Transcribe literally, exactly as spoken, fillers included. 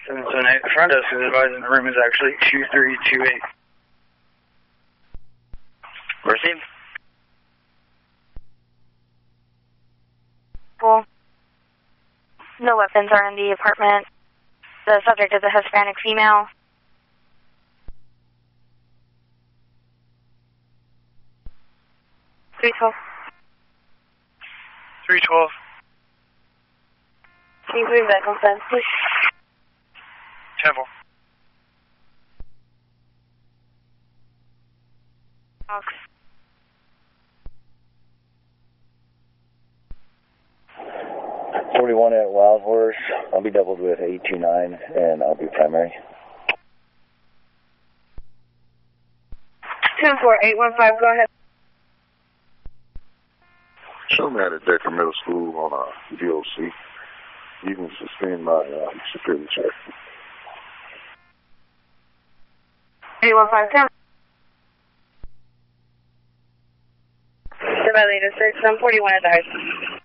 seven seven eight. The front desk is advising the room is actually two three two eight. Receive. Cool. No weapons are in the apartment. The subject is a Hispanic female. three twelve. three twelve. Can you move that consent, please? Temple. Ox. forty-one at Wild Horse. I'll be doubled with eight two nine, and I'll be primary. two four eight one five, go ahead. Show me at a Decker Middle School on a D O C. You can suspend my uh, security check. eight one five, ten. The violator search, I'm forty-one at the high school.